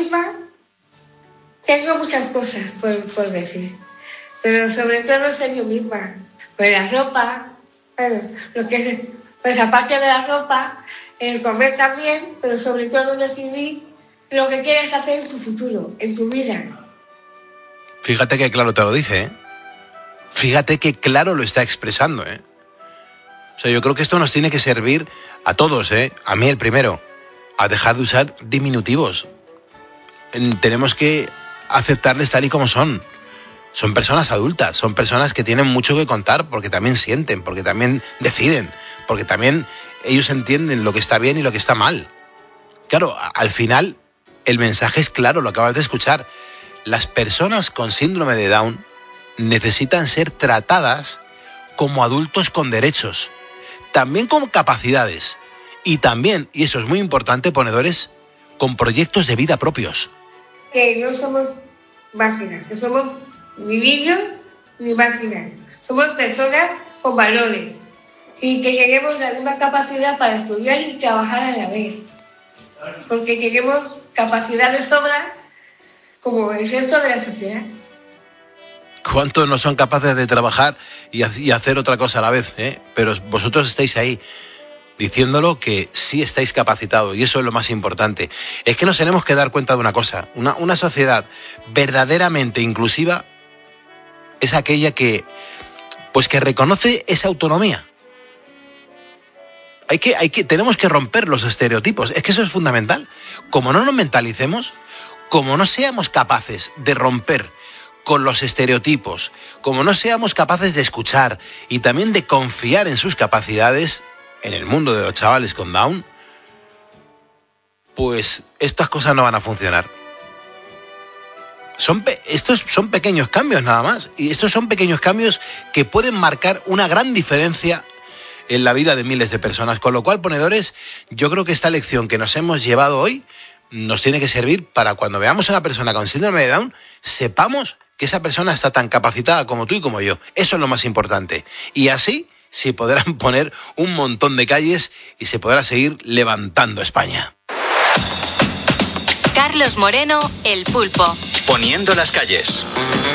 misma tengo muchas cosas por decir, pero sobre todo ser yo misma. Pues la ropa, bueno, lo que es, pues aparte de la ropa, el comer también, pero sobre todo decidir lo que quieres hacer en tu futuro, en tu vida. Fíjate que claro te lo dice, ¿eh? Fíjate que claro lo está expresando, ¿eh? O sea, yo creo que esto nos tiene que servir a todos, ¿eh? A mí el primero, a dejar de usar diminutivos. Tenemos que aceptarles tal y como son. Son personas adultas, son personas que tienen mucho que contar porque también sienten, porque también deciden, porque también ellos entienden lo que está bien y lo que está mal. Claro, al final el mensaje es claro, lo acabas de escuchar. Las personas con síndrome de Down necesitan ser tratadas como adultos con derechos, también con capacidades y también, y eso es muy importante, ponedores, con proyectos de vida propios. Que no somos máquinas, que somos ni niños ni máquinas. Somos personas con valores y que tenemos la misma capacidad para estudiar y trabajar a la vez. Porque tenemos capacidad de sobra como el resto de la sociedad. ¿Cuántos no son capaces de trabajar y hacer otra cosa a la vez, eh? Pero vosotros estáis ahí diciéndolo que sí estáis capacitados y eso es lo más importante. Es que nos tenemos que dar cuenta de una cosa. Una sociedad verdaderamente inclusiva es aquella que reconoce esa autonomía. Tenemos que romper los estereotipos. Es que eso es fundamental. Como no nos mentalicemos, como no seamos capaces de romper con los estereotipos, como no seamos capaces de escuchar y también de confiar en sus capacidades, en el mundo de los chavales con Down, pues estas cosas no van a funcionar. Estos son pequeños cambios nada más, y estos son pequeños cambios que pueden marcar una gran diferencia en la vida de miles de personas, con lo cual, ponedores, yo creo que esta lección que nos hemos llevado hoy nos tiene que servir para cuando veamos a una persona con síndrome de Down, sepamos que esa persona está tan capacitada como tú y como yo. Eso es lo más importante. Y así se podrán poner un montón de calles y se podrá seguir levantando España. Carlos Moreno, El Pulpo. Poniendo las calles.